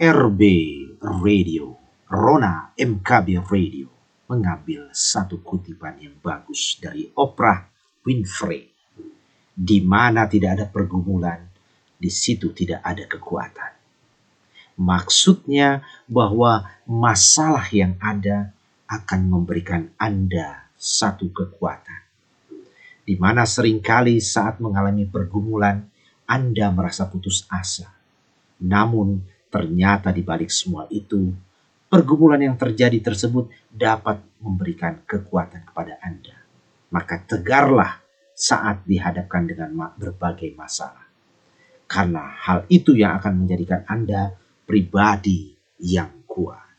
RB Radio, Rona MKB Radio mengambil satu kutipan yang bagus dari Oprah Winfrey. Di mana tidak ada pergumulan, di situ tidak ada kekuatan. Maksudnya bahwa masalah yang ada akan memberikan Anda satu kekuatan. Di mana seringkali saat mengalami pergumulan, Anda merasa putus asa. Namun ternyata di balik semua itu, pergumulan yang terjadi tersebut dapat memberikan kekuatan kepada Anda. Maka tegarlah saat dihadapkan dengan berbagai masalah. Karena hal itu yang akan menjadikan Anda pribadi yang kuat.